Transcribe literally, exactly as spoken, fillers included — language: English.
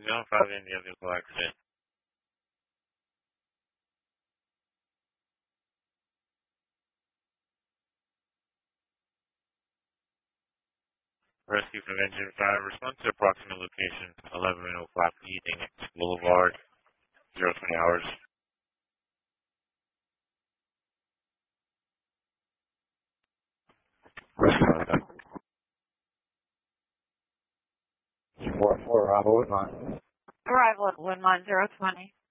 zero five India vehicle accident. Rescue from Engine five. Response to approximate location eleven oh five Eating Boulevard, zero twenty hours. Rescue. four four, Bravo, Woodmont. Arrival at Woodmont, zero twenty.